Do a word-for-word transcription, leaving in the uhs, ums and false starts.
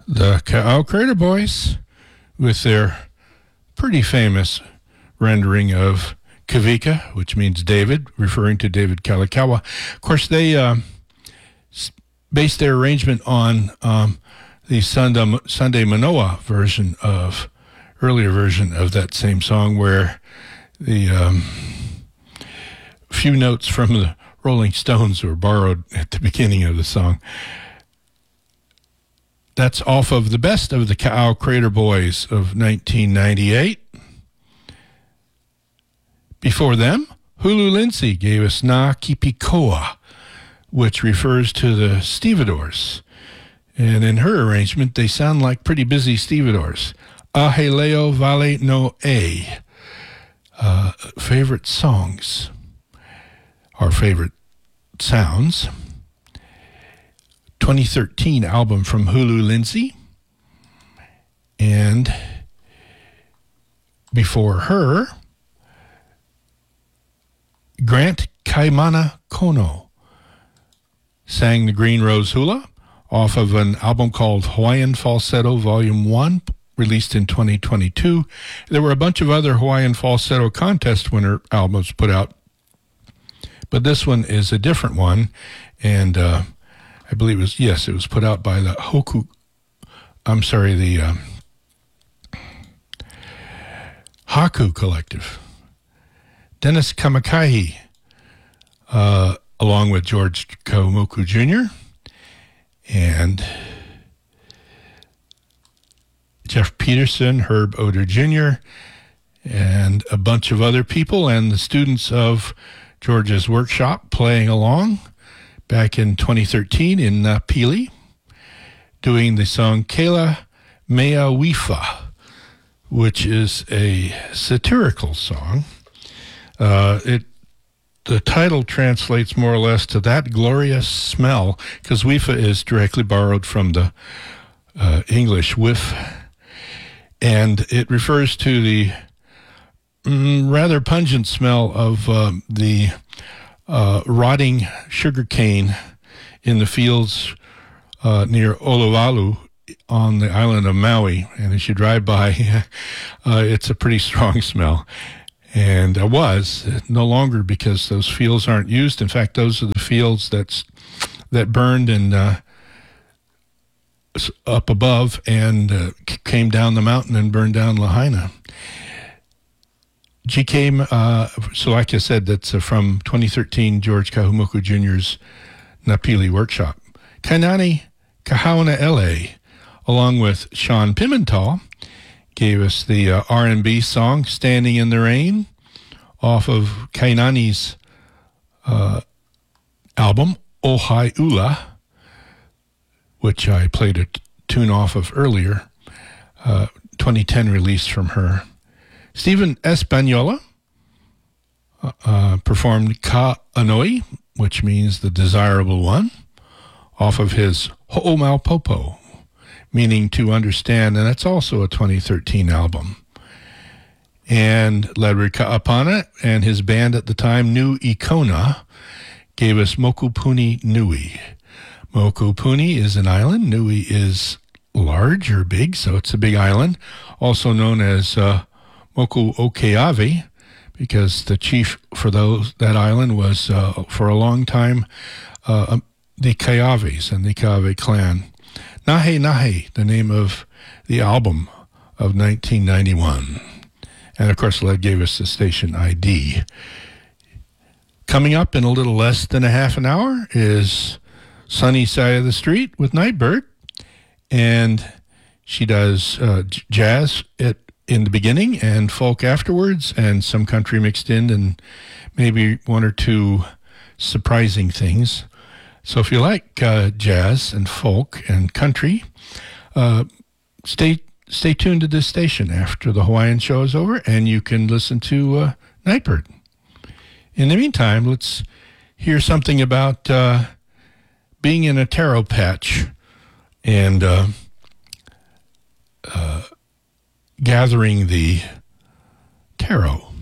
The Ka'au Crater Boys with their pretty famous rendering of Kavika, which means David, referring to David Kalakaua. Of course, they uh, based their arrangement on um, the Sunday, Sunday Manoa version of, earlier version of that same song, where the um, few notes from the Rolling Stones were borrowed at the beginning of the song. That's off of the best of the Ka'au Crater Boys of nineteen ninety-eight. Before them, Hulu Lindsay gave us Na Kipikoa, which refers to the stevedores. And in her arrangement, they sound like pretty busy stevedores. Aheleo Vale no E. Uh, favorite songs, our favorite sounds. twenty thirteen album from Hulu Lindsay. And before her, Grant Kaimana Kono sang the Green Rose Hula off of an album called Hawaiian Falsetto Volume one, released in twenty twenty-two. There were a bunch of other Hawaiian Falsetto contest winner albums put out, but this one is a different one, and uh, I believe it was, yes, it was put out by the Hoku, I'm sorry, the um, Haku Collective. Dennis Kamakahi, uh, along with George Kaumoku Junior and Jeff Peterson, Herb Oder Junior, and a bunch of other people, and the students of George's workshop playing along back in twenty thirteen in uh, Pili, doing the song Kela Mea Wifa, which is a satirical song. Uh, it the title translates more or less to that glorious smell, because Wifa is directly borrowed from the uh, English whiff, and it refers to the mm, rather pungent smell of um, the uh, rotting sugarcane in the fields uh, near Olowalu on the island of Maui. And as you drive by, uh, it's a pretty strong smell. And it was no longer, because those fields aren't used. In fact, those are the fields that's that burned and uh, up above and uh, came down the mountain and burned down Lahaina. G came, uh, so like I said, that's uh, from twenty thirteen George Kaumoku Junior's Napili workshop. Kainani Kahauna L A, along with Sean Pimental, gave us the uh, R and B song Standing in the Rain off of Kainani's uh, album Ohai Ula, which I played a t- tune off of earlier, uh, twenty ten release from her. Stephen Espanola uh, uh, performed Ka Anoi, which means the desirable one, off of his Ho'omaupopo, meaning to understand, and that's also a twenty thirteen album. And Ledward Ka'apana and his band at the time, New Ikona, gave us Mokupuni Nui. Mokupuni is an island. Nui is large or big, so it's a big island, also known as uh, Moku Okeawe, because the chief for those that island was, uh, for a long time, uh, the Kaiaves and the Kaiawe clan. Nahe Nahe, the name of the album of nineteen ninety-one. And of course, Led gave us the station I D. Coming up in a little less than a half an hour is Sunny Side of the Street with Nightbird. And she does uh, jazz at, in the beginning and folk afterwards, and some country mixed in, and maybe one or two surprising things. So if you like uh, jazz and folk and country, uh, stay stay tuned to this station after the Hawaiian show is over, and you can listen to uh, Nightbird. In the meantime, let's hear something about uh, being in a taro patch and uh, uh, gathering the taro.